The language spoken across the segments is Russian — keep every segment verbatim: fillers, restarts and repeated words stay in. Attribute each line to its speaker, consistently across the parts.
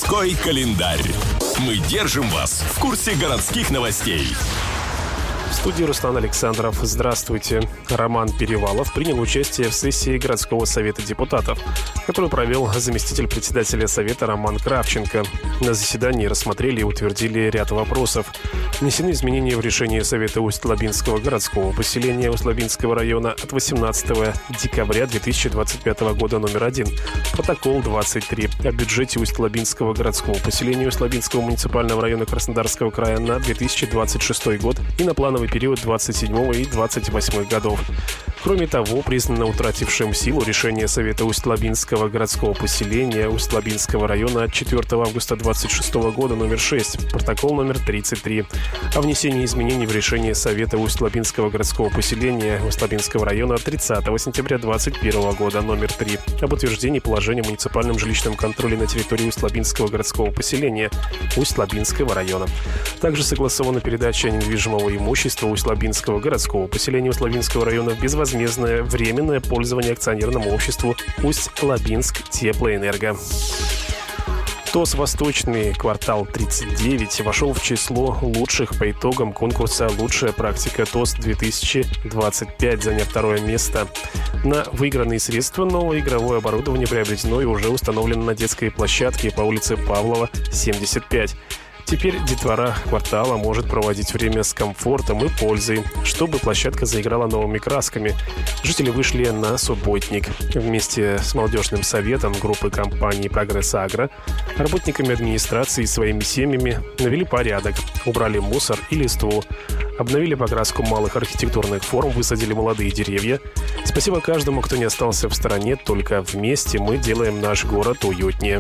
Speaker 1: Городской календарь. Мы держим вас в курсе городских новостей.
Speaker 2: В студии Руслан Александров. Здравствуйте. Роман Перевалов принял участие в сессии городского совета депутатов, которую провел заместитель председателя совета Роман Кравченко. На заседании рассмотрели и утвердили ряд вопросов. Внесены изменения в решение Совета Усть-Лабинского городского поселения Усть-Лабинского района от восемнадцатого декабря две тысячи двадцать пятого года номер один, протокол двадцать три о бюджете Усть-Лабинского городского поселения Усть-Лабинского муниципального района Краснодарского края на две тысячи двадцать шестой год и на плановый период двадцать седьмого и двадцать восьмого годов. Кроме того, признано утратившим силу решение Совета Усть-Лабинского городского поселения Усть-Лабинского района от четвёртого августа двадцать шестого года номер шесть, протокол номер тридцать три, о внесении изменений в решение Совета Усть-Лабинского городского поселения Усть-Лабинского района от тридцатого сентября двадцать первого года номер три, об утверждении положения о муниципальном жилищном контроле на территории Усть-Лабинского городского поселения Усть-Лабинского района. Также согласована передача недвижимого имущества Усть-Лабинского городского поселения Усть-Лабинского района в безвозмездное временное пользование акционерному обществу Усть-Лабинск Теплоэнерго. ТОС «Восточный», квартал тридцать девять, вошел в число лучших по итогам конкурса «Лучшая практика ТОС-две тысячи двадцать пять», заняв второе место. На выигранные средства новое игровое оборудование приобретено и уже установлено на детской площадке по улице Павлова, семьдесят пять. Теперь детвора квартала может проводить время с комфортом и пользой, чтобы площадка заиграла новыми красками. Жители вышли на субботник. Вместе с молодежным советом группы компании «Прогресс Агро», работниками администрации и своими семьями навели порядок, убрали мусор и листву, обновили покраску малых архитектурных форм, высадили молодые деревья. Спасибо каждому, кто не остался в стороне, только вместе мы делаем наш город уютнее.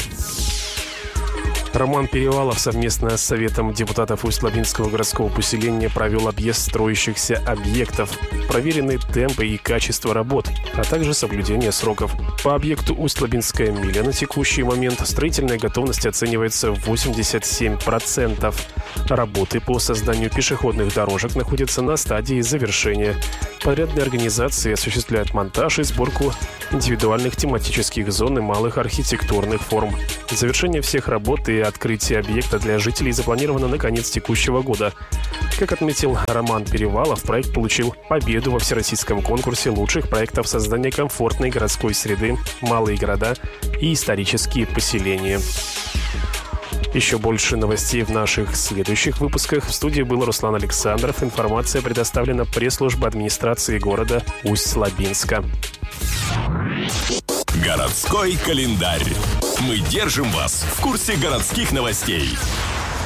Speaker 2: Роман Перевалов совместно с Советом депутатов Усть-Лабинского городского поселения провел объезд строящихся объектов, проверены темпы и качество работ, а также соблюдение сроков. По объекту Усть-Лабинская миля на текущий момент строительная готовность оценивается в восемьдесят семь процентов. Работы по созданию пешеходных дорожек находятся на стадии завершения. Подрядные организации осуществляют монтаж и сборку индивидуальных тематических зон и малых архитектурных форм. Завершение всех работ и открытие объекта для жителей запланировано на конец текущего года. Как отметил Роман Перевалов, проект получил победу во всероссийском конкурсе лучших проектов создания комфортной городской среды, малые города и исторические поселения. Еще больше новостей в наших следующих выпусках. В студии был Руслан Александров. Информация предоставлена пресс-службой администрации города Усть-Лабинска.
Speaker 1: Городской календарь. Мы держим вас в курсе городских новостей.